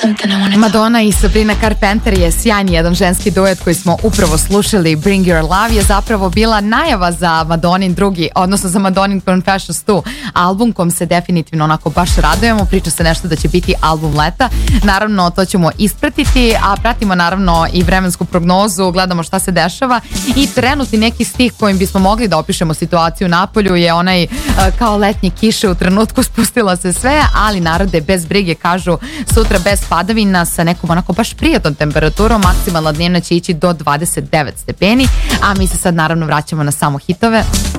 Madonna i Sabrina Carpenter je sjajni jedan ženski duet koji smo upravo slušali. Bring Your Love je zapravo bila najava za Madonin drugi, odnosno za Madonin Confessions 2 album kom se definitivno onako baš radujemo. Priča se nešto da će biti album leta. Naravno to ćemo ispratiti, a pratimo naravno i vremensku prognozu, gledamo šta se dešava i trenutni neki stih kojim bismo mogli da opišemo situaciju na polju je onaj kao letnje kiše u trenutku spustilo se sve, ali narode bez brige kažu sutra bez padavina sa nekom onako baš prijatnom temperaturom, maksimalna dnevna će ići do 29 stepeni, a mi se sad naravno vraćamo na samo hitove.